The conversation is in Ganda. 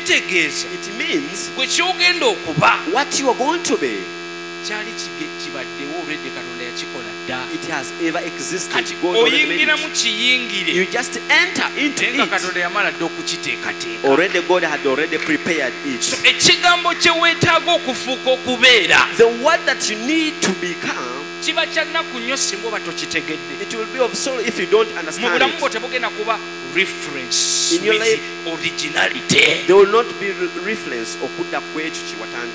kitegeeza It means gwe kyogenda okuba what you are going to be, kyali kibaddewo olwedde Katonda yakikola dda. it has ever existed. Kati God already made oyingira mu it. kiyingire You just enter into naye nga it. Katonda yamala dda okukiteekateeka. Already God had already prepared So it. ekigambo kye weetaaga okufuuka okubeera The word that you need to become, kiba kya nnaku nnyo singa oba tokitegedde. it will be of sorrow if you don't Mu understand bulamu bwo it. tebugenda kuba reference In your with life, originality. There will not be reference okudda ku ekyo kye watandika.